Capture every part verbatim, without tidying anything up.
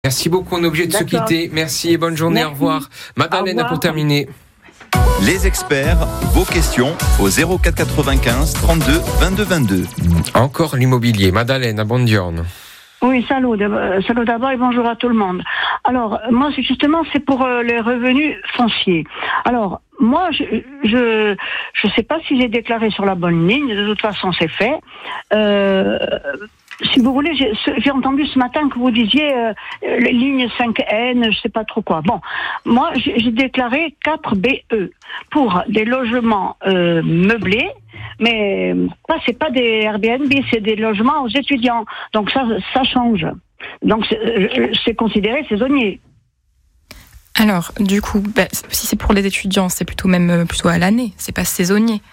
Merci beaucoup, on est obligé de D'accord. se quitter. Merci et bonne journée, Merci. Au revoir. Madeleine, pour terminer. Les experts, vos questions au zéro quatre quatre-vingt-quinze trente-deux vingt-deux vingt-deux. Encore l'immobilier. Madeleine, à Bondiorne. Oui, salut, euh, salut d'abord et bonjour à tout le monde. Alors, moi, c'est justement, c'est pour euh, les revenus fonciers. Alors, moi, je je je sais pas si j'ai déclaré sur la bonne ligne. De toute façon, c'est fait. Euh, si vous voulez, j'ai, j'ai entendu ce matin que vous disiez euh, ligne cinq N, je sais pas trop quoi. Bon, moi, j'ai, j'ai déclaré quatre B E pour des logements euh, meublés. Mais ça, c'est pas des Airbnb, c'est des logements aux étudiants. Donc ça, ça change. Donc c'est, c'est considéré saisonnier. Alors, du coup, bah, si c'est pour les étudiants, c'est plutôt même plutôt à l'année. C'est pas saisonnier.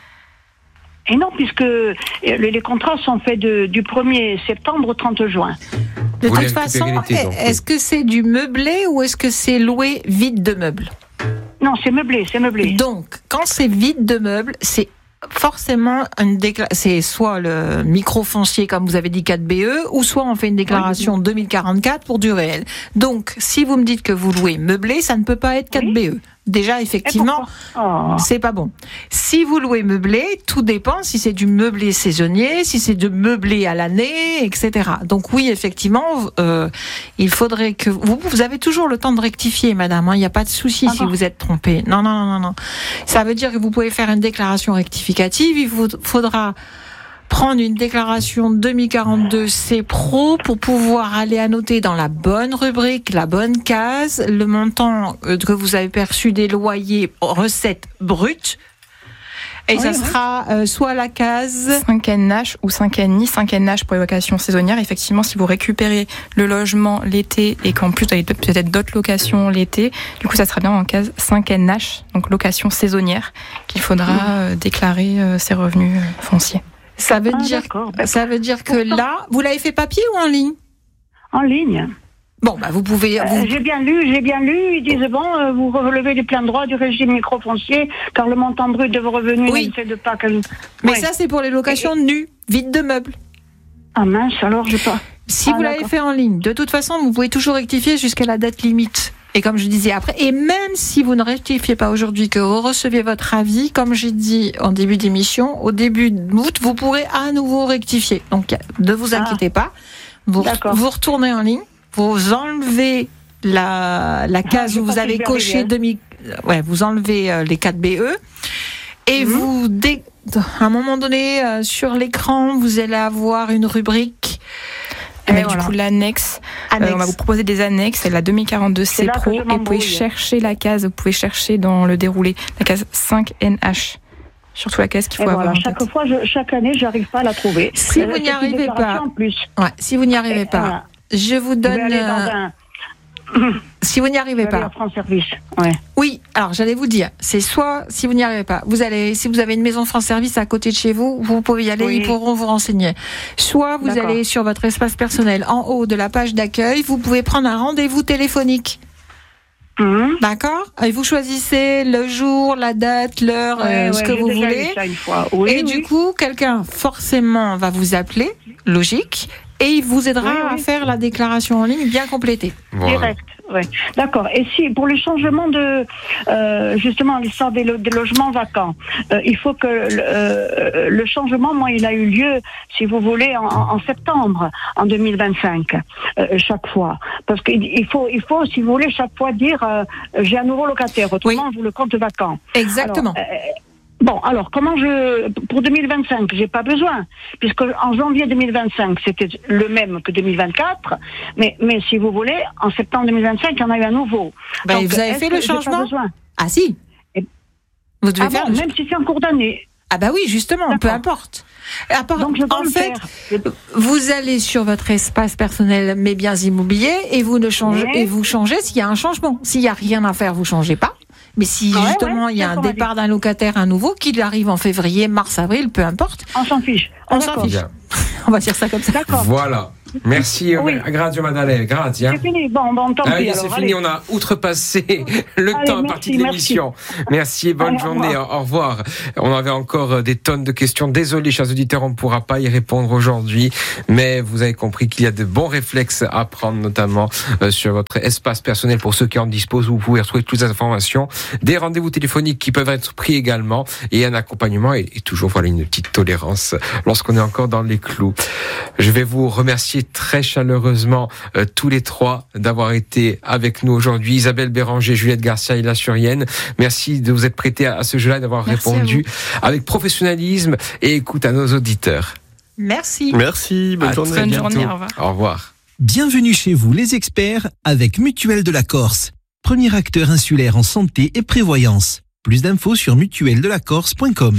Et non, puisque les contrats sont faits de, du premier septembre au trente juin. De toute façon, est-ce que c'est du meublé ou est-ce que c'est loué vide de meubles ? Non, c'est meublé, c'est meublé. Donc, quand c'est vide de meubles, c'est forcément une décla- c'est soit le micro-foncier comme vous avez dit quatre B E ou soit on fait une déclaration oui. deux mille quarante-quatre pour du réel. Donc si vous me dites que vous louez meublé, ça ne peut pas être quatre B E. Oui. Déjà effectivement, oh. c'est pas bon. Si vous louez meublé, tout dépend si c'est du meublé saisonnier, si c'est du meublé à l'année, et cetera. Donc oui, effectivement, euh, il faudrait que vous, vous avez toujours le temps de rectifier, madame. Il n'y a pas de souci ah si bon. vous êtes trompée. Non, non, non, non, non. Ça veut dire que vous pouvez faire une déclaration rectificative. Il vous faudra prendre une déclaration deux mille quarante-deux C Pro pour pouvoir aller annoter dans la bonne rubrique, la bonne case, le montant que vous avez perçu des loyers recettes brutes. Et oui, ça oui. sera euh, soit la case cinq N H ou cinq N I, cinq N H pour les locations saisonnières. Effectivement, si vous récupérez le logement l'été et qu'en plus vous avez peut-être d'autres locations l'été, du coup ça sera bien en case cinq N H, donc location saisonnière, qu'il faudra euh, déclarer euh, ses revenus euh, fonciers. Ça veut ah, dire, ça veut dire que là, vous l'avez fait papier ou en ligne ? En ligne. Bon, bah vous pouvez. Vous... Euh, j'ai bien lu, j'ai bien lu. Ils disent bon, euh, vous relevez les pleins droits du régime microfoncier, car le montant brut de vos revenus oui. ne fait de pas que. Mais ouais. ça, c'est pour les locations Et... nues, vides de meubles. Ah mince, alors j'ai pas. Si ah, vous l'avez d'accord. fait en ligne, de toute façon, vous pouvez toujours rectifier jusqu'à la date limite. Et comme je disais après, et même si vous ne rectifiez pas aujourd'hui, que vous receviez votre avis, comme j'ai dit en début d'émission, au début d'août, vous pourrez à nouveau rectifier. Donc, ne vous inquiétez ah. pas. Vous, vous retournez en ligne, vous enlevez la, la case ah, où vous avez coché demi, ouais, vous enlevez euh, les quatre B E et mmh. vous, dé, à un moment donné, euh, sur l'écran, vous allez avoir une rubrique. Avec voilà. du coup l'annexe, euh, on va vous proposer des annexes, c'est la deux mille quarante-deux C Pro, et vous pouvez chercher la case, vous pouvez chercher dans le déroulé la case cinq N H. Surtout la case qu'il faut et avoir voilà, en chaque tête. fois, je, chaque année, j'arrive pas à la trouver. Si euh, vous n'y arrivez pas, en plus. Ouais, si vous n'y arrivez et pas, voilà. je vous donne. Je Si vous n'y arrivez je pas, France Service. Ouais. Oui, alors j'allais vous dire, c'est soit si vous n'y arrivez pas, vous allez, si vous avez une maison France Service à côté de chez vous, vous pouvez y aller, oui. ils pourront vous renseigner. Soit vous D'accord. allez sur votre espace personnel, en haut de la page d'accueil, vous pouvez prendre un rendez-vous téléphonique. Mmh. D'accord ? Et vous choisissez le jour, la date, l'heure, ouais, euh, ce ouais, que vous voulez. Oui, et oui. du coup, quelqu'un forcément va vous appeler, logique. Et il vous aidera oui, oui. à faire la déclaration en ligne bien complétée. Voilà. Direct, oui. D'accord. Et si pour le changement de euh, justement l'histoire des, lo- des logements vacants, euh, il faut que euh, le changement, moi, il a eu lieu, si vous voulez, en, en septembre, en deux mille vingt-cinq, euh, chaque fois, parce qu'il faut, il faut, si vous voulez, chaque fois dire euh, j'ai un nouveau locataire. Autrement, oui. je vous le compte vacant. Exactement. Alors, euh, Bon, alors, comment je... Pour deux mille vingt-cinq, j'ai pas besoin, puisque en janvier deux mille vingt-cinq, c'était le même que deux mille vingt-quatre, mais, mais si vous voulez, en septembre deux mille vingt-cinq, il y en a eu un nouveau. Ben, Donc, vous avez fait le changement ? Ah si. Et... Vous devez ah faire bon, même si c'est en cours d'année. Ah bah oui, justement, D'accord. peu importe. Part... Donc, je en fait, faire. vous allez sur votre espace personnel, mes biens immobiliers, et vous ne changez, oui. et vous changez s'il y a un changement. S'il y a rien à faire, vous changez pas. Mais si ah ouais, justement ouais, il y a un départ d'un locataire, un nouveau, qu'il arrive en février, mars, avril, peu importe. On s'en fiche. On s'en fiche. On va dire ça comme ça. D'accord. Voilà. Merci, Oui. grazie Madalena, grazie. C'est fini, bon, bon tant Allez, pis. c'est alors, fini, allez. on a outrepassé le Allez, temps merci, partie de l'émission. Merci. merci et bonne Allez, au journée, revoir. au revoir. On avait encore des tonnes de questions. Désolé, chers auditeurs, on ne pourra pas y répondre aujourd'hui, mais vous avez compris qu'il y a de bons réflexes à prendre, notamment euh, sur votre espace personnel pour ceux qui en disposent, où vous pouvez retrouver toutes les informations, des rendez-vous téléphoniques qui peuvent être pris également, et un accompagnement, et, et toujours voilà une petite tolérance lorsqu'on est encore dans les clous. Je vais vous remercier très chaleureusement euh, tous les trois d'avoir été avec nous aujourd'hui. Isabelle Béranger, Juliette Garcia et La Surienne. Merci de vous être prêtés à, à ce jeu-là et d'avoir Merci répondu avec professionnalisme et écoute à nos auditeurs. Merci. Merci, bonne À journée. très Bonne bientôt. journée, au revoir. Au revoir. Bienvenue chez vous les experts avec Mutuelle de la Corse, premier acteur insulaire en santé et prévoyance. Plus d'infos sur mutuelle de la corse point com.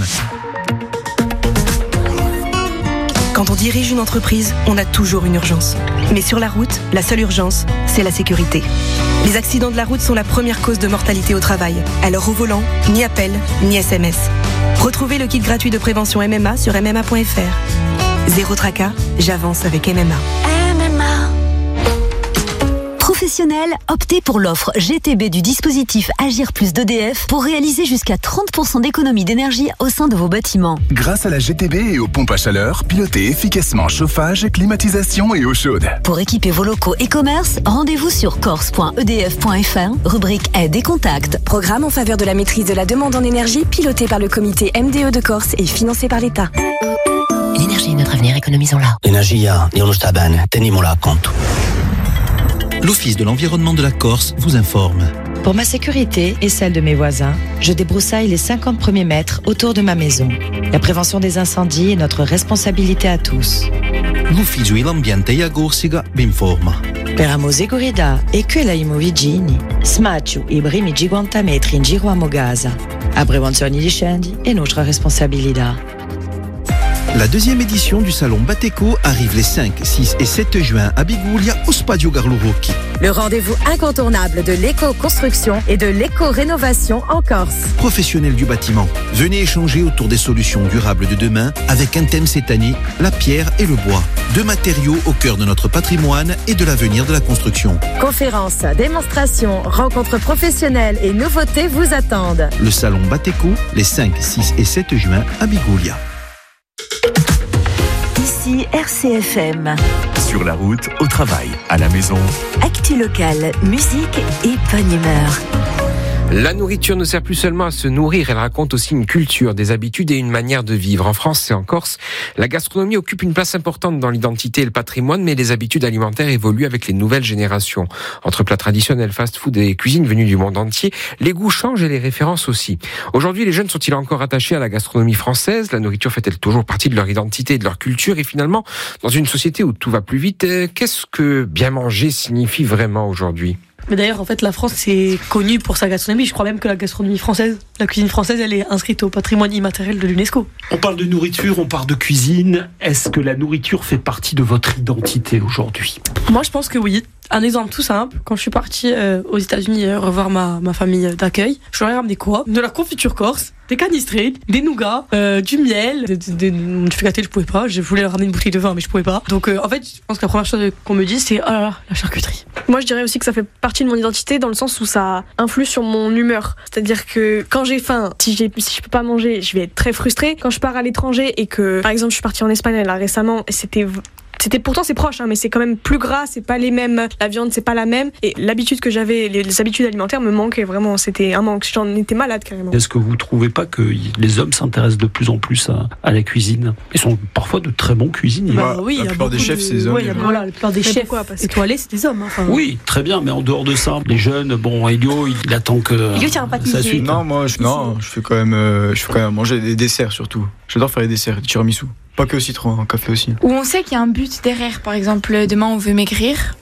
Quand on dirige une entreprise, on a toujours une urgence. Mais sur la route, la seule urgence, c'est la sécurité. Les accidents de la route sont la première cause de mortalité au travail. Alors au volant, ni appel, ni S M S. Retrouvez le kit gratuit de prévention M M A sur m m a point f r. Zéro tracas, j'avance avec M M A. M M A. Professionnels, optez pour l'offre G T B du dispositif Agir Plus d'E D F pour réaliser jusqu'à trente pour cent d'économie d'énergie au sein de vos bâtiments. Grâce à la G T B et aux pompes à chaleur, pilotez efficacement chauffage, climatisation et eau chaude. Pour équiper vos locaux et commerces, rendez-vous sur corse point e d f point f r, rubrique aide et contacts. Programme en faveur de la maîtrise de la demande en énergie piloté par le comité M D E de Corse et financé par l'État. L'énergie est notre avenir, économisons-la. L'energia non lo sta bene, teniamola a conto. L'Office de l'environnement de la Corse vous informe. Pour ma sécurité et celle de mes voisins, je débroussaille les cinquante premiers mètres autour de ma maison. La prévention des incendies est notre responsabilité à tous. L'Ufficio e l'ambiente e a Corsica vi informa. Per amo seguridad e quella imo vigini, smaccio i primi cinquanta metri in giro a Mogasa. A prevenzione di incendi è nostra responsabilità. La deuxième édition du salon Bateco arrive les cinq, six et sept juin à Biguglia au Spadio Carlo Rocchi. Le rendez-vous incontournable de l'éco-construction et de l'éco-rénovation en Corse. Professionnels du bâtiment, venez échanger autour des solutions durables de demain avec un thème cette année, la pierre et le bois. Deux matériaux au cœur de notre patrimoine et de l'avenir de la construction. Conférences, démonstrations, rencontres professionnelles et nouveautés vous attendent. Le salon Bateco les cinq, six et sept juin à Biguglia. Ici R C F M. Sur la route, au travail, à la maison. Actu locale, musique et bonne humeur. La nourriture ne sert plus seulement à se nourrir, elle raconte aussi une culture, des habitudes et une manière de vivre. En France et en Corse, la gastronomie occupe une place importante dans l'identité et le patrimoine, mais les habitudes alimentaires évoluent avec les nouvelles générations. Entre plats traditionnels, fast-food et cuisine venue du monde entier, les goûts changent et les références aussi. Aujourd'hui, les jeunes sont-ils encore attachés à la gastronomie française ? La nourriture fait-elle toujours partie de leur identité et de leur culture ? Et finalement, dans une société où tout va plus vite, qu'est-ce que bien manger signifie vraiment aujourd'hui ? Mais d'ailleurs, en fait, la France, c'est connu pour sa gastronomie. Je crois même que la gastronomie française, la cuisine française, elle est inscrite au patrimoine immatériel de l'UNESCO. On parle de nourriture, on parle de cuisine. Est-ce que la nourriture fait partie de votre identité aujourd'hui ? Moi, je pense que oui. Un exemple tout simple, quand je suis partie euh, aux États-Unis euh, revoir ma, ma famille d'accueil, je leur ai ramené quoi ? De la confiture corse, des canistrés, des nougats, euh, du miel, des, des, du feuilleté, je pouvais pas. Je voulais leur ramener une bouteille de vin, mais je pouvais pas. Donc euh, en fait, je pense que la première chose qu'on me dit, c'est oh là là, la charcuterie. Moi, je dirais aussi que ça fait partie de mon identité dans le sens où ça influe sur mon humeur. C'est-à-dire que quand j'ai faim, si, j'ai, si je peux pas manger, je vais être très frustrée. Quand je pars à l'étranger et que, par exemple, je suis partie en Espagne là récemment et c'était C'était pourtant c'est proche, hein, mais c'est quand même plus gras, c'est pas les mêmes, la viande c'est pas la même. Et l'habitude que j'avais, les, les habitudes alimentaires me manquaient vraiment. C'était un manque, j'en étais malade carrément. Est-ce que vous trouvez pas que les hommes s'intéressent de plus en plus à, à la cuisine ? Ils sont parfois de très bons cuisiniers. Bah, oui, la plupart des chefs, de... c'est des hommes. Ouais, y a, voilà, la plupart des chefs pourquoi, parce étoilés, c'est des hommes. Hein, enfin... Oui, très bien, mais en dehors de ça, les jeunes, bon, Elio, il attend que Elio, tiens, pas ça suite. Non, moi, je, non, je fais quand même, euh, je fais quand même manger des desserts surtout. J'adore faire des desserts, des tiramisu. Pas que au citron, un café aussi. Où on sait qu'il y a un but derrière, par exemple, demain on veut maigrir,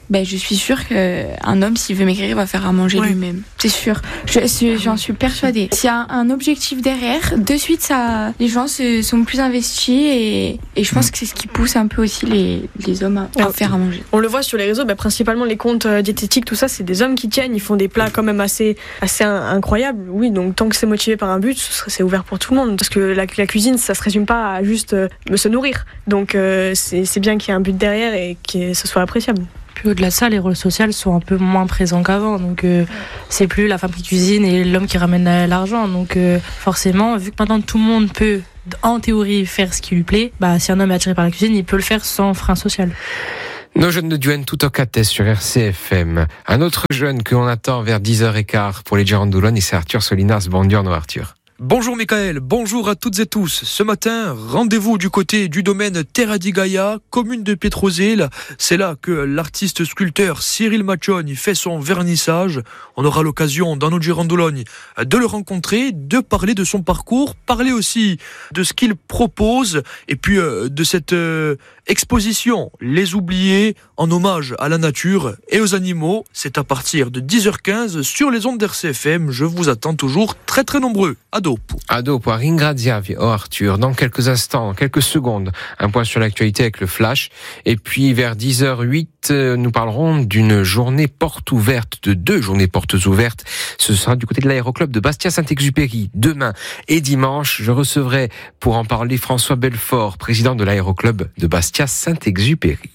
Ben, je suis sûre qu'un homme, s'il veut maigrir, va faire à manger Ouais. lui-même. C'est sûr. Je, c'est- j'en suis persuadée. S'il y a un, un objectif derrière, de suite, ça, les gens se, sont plus investis et, et je pense que c'est ce qui pousse un peu aussi les, les hommes à, à Ouais. faire à manger. On le voit sur les réseaux, bah, principalement les comptes euh, diététiques, tout ça, c'est des hommes qui tiennent, ils font des plats quand même assez, assez in- incroyables. Oui, donc tant que c'est motivé par un but, ce serait- c'est ouvert pour tout le monde. Parce que la, la cuisine, ça se résume pas à juste euh, se nourrir. Donc euh, c'est c'est bien qu'il y ait un but derrière et que ce soit appréciable. Puis au-delà de ça, les rôles sociaux sont un peu moins présents qu'avant. Donc euh, c'est plus la femme qui cuisine et l'homme qui ramène euh, l'argent. Donc euh, forcément, vu que maintenant tout le monde peut, en théorie, faire ce qui lui plaît, bah, si un homme est attiré par la cuisine, il peut le faire sans frein social. Nos jeunes de Duenne tout au catet sur R C F M. Un autre jeune que l'on attend vers dix heures quinze pour les Girondoulogne, et c'est Arthur Solinas. Bonjour Arthur. Bonjour Michael, bonjour à toutes et tous. Ce matin, rendez-vous du côté du domaine Terra di Gaia, commune de Pétrozelle. C'est là que l'artiste sculpteur Cyril Machoni fait son vernissage. On aura l'occasion dans nos Girondoulogne de le rencontrer, de parler de son parcours, parler aussi de ce qu'il propose et puis euh, de cette euh, exposition Les Oubliés en hommage à la nature et aux animaux. C'est à partir de dix heures quinze sur les ondes d'R C F M. Je vous attends toujours très très nombreux. À dopo. A dopo, a ringraziavi, oh Arthur. Dans quelques instants, dans quelques secondes, un point sur l'actualité avec le flash. Et puis vers dix heures huit, nous parlerons d'une journée porte ouverte, de deux journées portes ouvertes. Ce sera du côté de l'aéroclub de Bastia-Saint-Exupéry. Demain et dimanche, je recevrai pour en parler François Belfort, président de l'aéroclub de Bastia-Saint-Exupéry.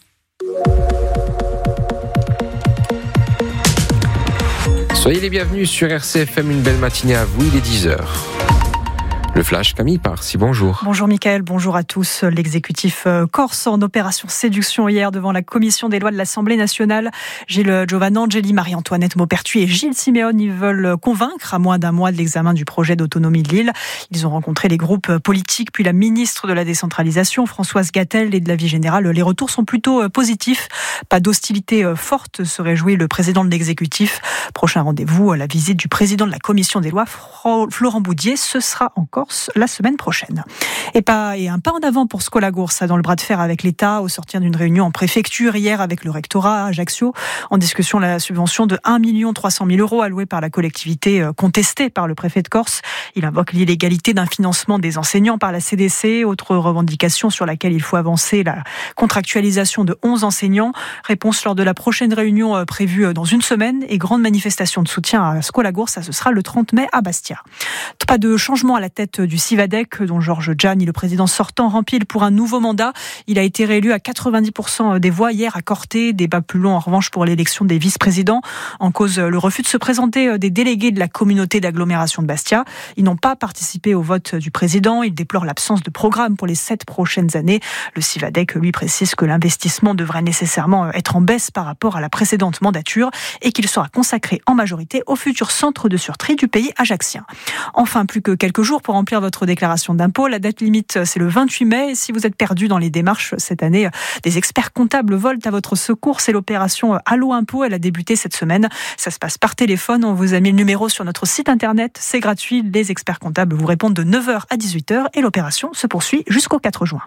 Soyez les bienvenus sur R C F M, une belle matinée à vous, il est dix heures. Le flash, Camille Parsi, bonjour. Bonjour Mickaël, bonjour à tous. L'exécutif corse en opération séduction hier devant la commission des lois de l'Assemblée nationale. Gilles Giovannangeli, Marie-Antoinette Maupertuis et Gilles Siméon, ils veulent convaincre à moins d'un mois de l'examen du projet d'autonomie de l'île. Ils ont rencontré les groupes politiques puis la ministre de la décentralisation, Françoise Gattel, et de la vie générale. Les retours sont plutôt positifs. Pas d'hostilité forte, se réjouit le président de l'exécutif. Prochain rendez-vous, la visite du président de la commission des lois, Florent Boudier. Ce sera encore la semaine prochaine. Et, pas, et un pas en avant pour Scolagours, dans le bras de fer avec l'État au sortir d'une réunion en préfecture hier avec le rectorat à Ajaccio. En discussion, la subvention de un million trois cent mille euros allouée par la collectivité contestée par le préfet de Corse. Il invoque l'illégalité d'un financement des enseignants par la C D C. Autre revendication sur laquelle il faut avancer, la contractualisation de onze enseignants. Réponse lors de la prochaine réunion prévue dans une semaine et grande manifestation de soutien à Scolagours. Ça, ce sera le trente mai à Bastia. Pas de changement à la tête du Civadec, dont Georges Gianni, le président sortant, rempile pour un nouveau mandat. Il a été réélu à quatre-vingt-dix pour cent des voix hier à Corté. Débat plus long en revanche pour l'élection des vice-présidents. En cause, le refus de se présenter des délégués de la communauté d'agglomération de Bastia. Ils n'ont pas participé au vote du président. Ils déplorent l'absence de programme pour les sept prochaines années. Le Civadec, lui, précise que l'investissement devrait nécessairement être en baisse par rapport à la précédente mandature et qu'il sera consacré en majorité au futur centre de surtri du pays ajaccien. Enfin, plus que quelques jours pour remplir votre déclaration d'impôt. La date limite, c'est le vingt-huit mai. Et si vous êtes perdu dans les démarches cette année, des experts comptables volent à votre secours. C'est l'opération Allo Impôt. Elle a débuté cette semaine. Ça se passe par téléphone. On vous a mis le numéro sur notre site internet. C'est gratuit. Les experts comptables vous répondent de neuf heures à dix-huit heures et l'opération se poursuit jusqu'au quatre juin.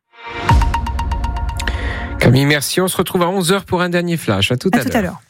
Camille, merci. On se retrouve à onze heures pour un dernier flash. À tout à, à, tout à l'heure.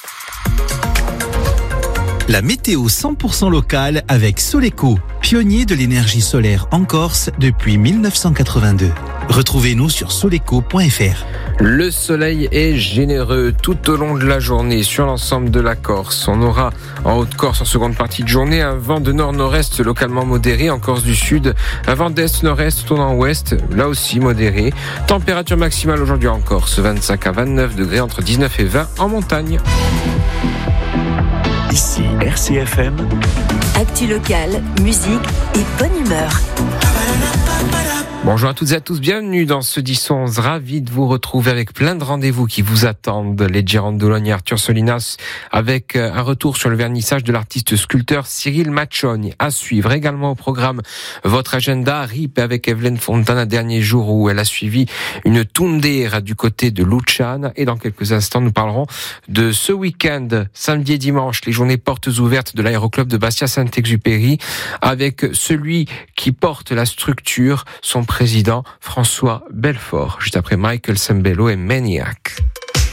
La météo cent pour cent locale avec Soleco, pionnier de l'énergie solaire en Corse depuis mille neuf cent quatre-vingt-deux. Retrouvez-nous sur soleco point f r. Le soleil est généreux tout au long de la journée sur l'ensemble de la Corse. On aura en Haute-Corse en seconde partie de journée un vent de nord-nord-est localement modéré, en Corse du Sud un vent d'est-nord-est tournant ouest, là aussi modéré. Température maximale aujourd'hui en Corse, vingt-cinq à vingt-neuf degrés, entre dix-neuf et vingt en montagne. Ici R C F M. Actu locale, musique et bonne humeur. Bonjour à toutes et à tous, bienvenue dans ce dix onze, ravi de vous retrouver avec plein de rendez-vous qui vous attendent. Les Girondoulogne et Arthur Solinas avec un retour sur le vernissage de l'artiste sculpteur Cyril Machoni. À suivre également au programme votre agenda R I P avec Evelyne Fontana, dernier jour où elle a suivi une tundera du côté de Luciane. Et dans quelques instants, nous parlerons de ce week-end, samedi et dimanche, les journées portes ouvertes de l'aéroclub de Bastia-Saint-Exupéry avec celui qui porte la structure, son président François Belfort, juste après Michael Sembello et Maniac.